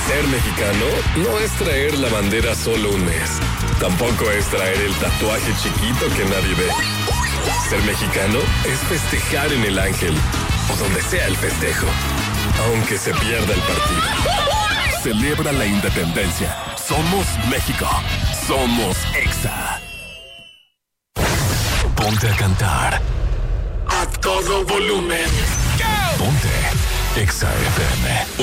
Ser mexicano no es traer la bandera solo un mes. Tampoco es traer el tatuaje chiquito que nadie ve. Ser mexicano es festejar en el Ángel o donde sea el festejo, aunque se pierda el partido. Celebra la independencia. Somos México. Somos Exa. Ponte a cantar a todo volumen. Ponte Exa FM.